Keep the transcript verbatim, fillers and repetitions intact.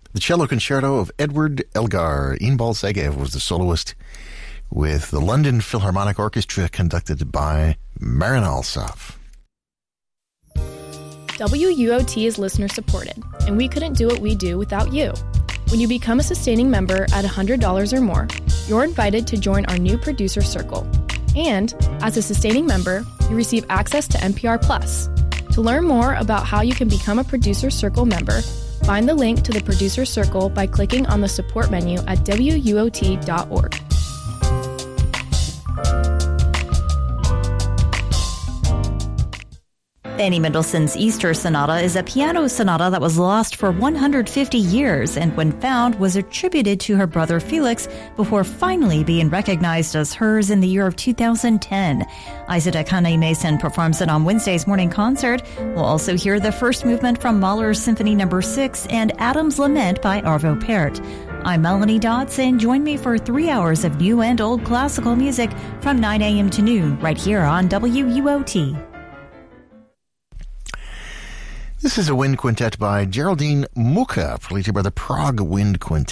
The cello concerto of Edward Elgar. Inbal Segev was the soloist, with the London Philharmonic Orchestra conducted by Marin Alsop. W U O T is listener supported, and we couldn't do what we do without you. When you become a sustaining member at one hundred dollars or more, you're invited to join our new producer circle. And as a sustaining member, you receive access to N P R Plus. To learn more about how you can become a producer circle member, find the link to the producer circle by clicking on the support menu at W U O T dot org. Benny Mendelssohn's Easter Sonata is a piano sonata that was lost for one hundred fifty years and when found was attributed to her brother Felix before finally being recognized as hers in the year of two thousand ten. Isaac Hane Mason performs it on Wednesday's morning concert. We'll also hear the first movement from Mahler's Symphony Number six and Adam's Lament by Arvo Pärt. I'm Melanie Dotz, and join me for three hours of new and old classical music from nine a.m. to noon right here on W U O T. This is a wind quintet by Geraldine Mucha, played by the Prague Wind Quintet.